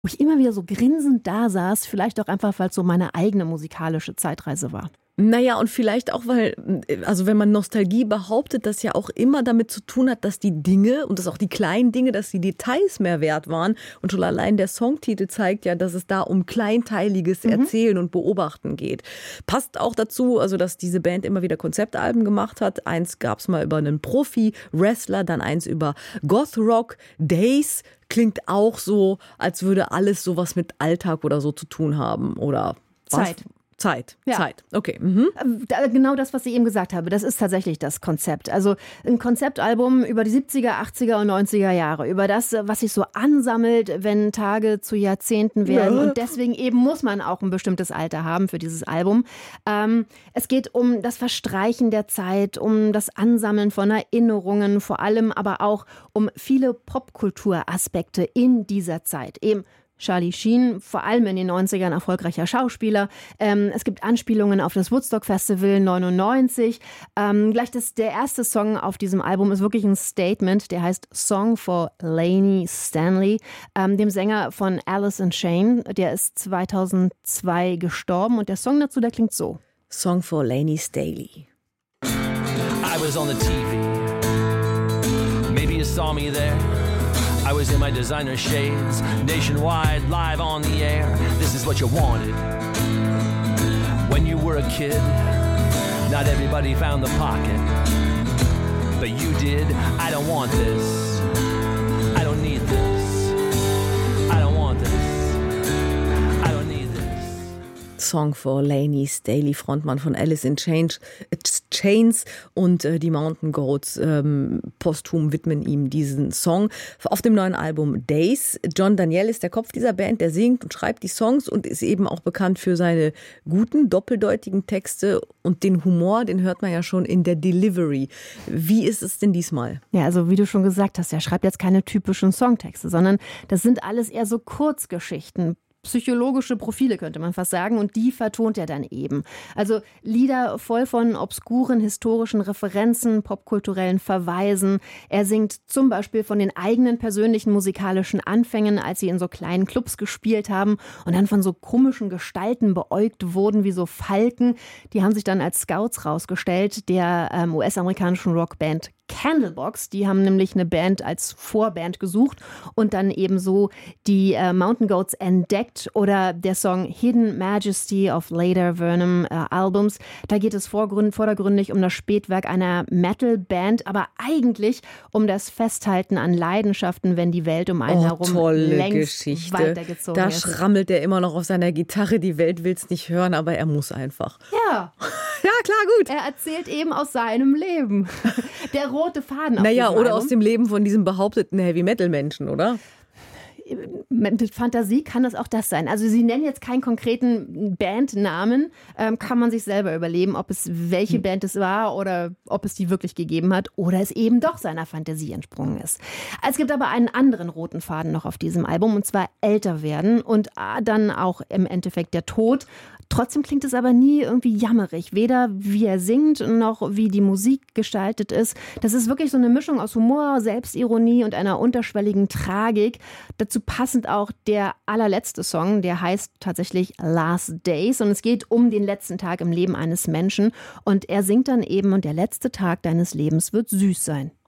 wo ich immer wieder so grinsend da saß, vielleicht auch einfach, weil es so meine eigene musikalische Zeitreise war. Naja, und vielleicht auch, weil, also wenn man Nostalgie behauptet, das ja auch immer damit zu tun hat, dass die Dinge und dass auch die kleinen Dinge, dass die Details mehr wert waren. Und schon allein der Songtitel zeigt ja, dass es da um kleinteiliges Erzählen und Beobachten geht. Passt auch dazu, also dass diese Band immer wieder Konzeptalben gemacht hat. Eins gab es mal über einen Profi-Wrestler, dann eins über Goth-Rock. Days klingt auch so, als würde alles sowas mit Alltag oder so zu tun haben. Oder was? Zeit. Okay. Genau das, was ich eben gesagt habe, das ist tatsächlich das Konzept. Also ein Konzeptalbum über die 70er, 80er und 90er Jahre, über das, was sich so ansammelt, wenn Tage zu Jahrzehnten werden. Ja. Und deswegen eben muss man auch ein bestimmtes Alter haben für dieses Album. Es geht um das Verstreichen der Zeit, um das Ansammeln von Erinnerungen, vor allem aber auch um viele Popkulturaspekte in dieser Zeit. Eben Charlie Sheen, vor allem in den 90ern erfolgreicher Schauspieler. Es gibt Anspielungen auf das Woodstock Festival 99. Der erste Song auf diesem Album ist wirklich ein Statement. Der heißt Song for Laney Stanley, dem Sänger von Alice in Chains. Der ist 2002 gestorben und der Song dazu, der klingt so. Song for Laney Stanley. I was on the TV. Maybe you saw me there. I was in my designer shades, nationwide, live on the air. This is what you wanted when you were a kid. Not everybody found the pocket, but you did. I don't want this. I don't need this. I don't want this. I don't need this. Song for Laney Staley, Frontmann von Alice in Chains und die Mountain Goats posthum widmen ihm diesen Song auf dem neuen Album Days. John Daniel ist der Kopf dieser Band, der singt und schreibt die Songs und ist eben auch bekannt für seine guten, doppeldeutigen Texte und den Humor, den hört man ja schon in der Delivery. Wie ist es denn diesmal? Ja, also wie du schon gesagt hast, er schreibt jetzt keine typischen Songtexte, sondern das sind alles eher so Kurzgeschichten, psychologische Profile, könnte man fast sagen, und die vertont er dann eben. Also Lieder voll von obskuren historischen Referenzen, popkulturellen Verweisen. Er singt zum Beispiel von den eigenen persönlichen musikalischen Anfängen, als sie in so kleinen Clubs gespielt haben und dann von so komischen Gestalten beäugt wurden, wie so Falken. Die haben sich dann als Scouts rausgestellt, der US-amerikanischen Rockband Candlebox. Die haben nämlich eine Band als Vorband gesucht und dann eben so die Mountain Goats entdeckt. Oder der Song Hidden Majesty of Later Vernon Albums. Da geht es vordergründig um das Spätwerk einer Metal-Band, aber eigentlich um das Festhalten an Leidenschaften, wenn die Welt um einen herum längst Geschichte. Weitergezogen ist. Da schrammelt er immer noch auf seiner Gitarre. Die Welt will es nicht hören, aber er muss einfach. Ja. Ja, klar, gut. Er erzählt eben aus seinem Leben. Der rote Faden auf Naja, diesem oder Album. aus dem Leben von diesem behaupteten Heavy-Metal-Menschen, oder? Mit Fantasie kann das auch das sein. Also sie nennen jetzt keinen konkreten Bandnamen, kann man sich selber überlegen, ob es welche Band es war oder ob es die wirklich gegeben hat oder es eben doch seiner Fantasie entsprungen ist. Es gibt aber einen anderen roten Faden noch auf diesem Album und zwar älter werden und dann auch im Endeffekt der Tod. Trotzdem klingt es aber nie irgendwie jammerig, weder wie er singt noch wie die Musik gestaltet ist. Das ist wirklich so eine Mischung aus Humor, Selbstironie und einer unterschwelligen Tragik. Dazu passend auch der allerletzte Song, der heißt tatsächlich Last Days und es geht um den letzten Tag im Leben eines Menschen und er singt dann eben, und der letzte Tag deines Lebens wird süß sein.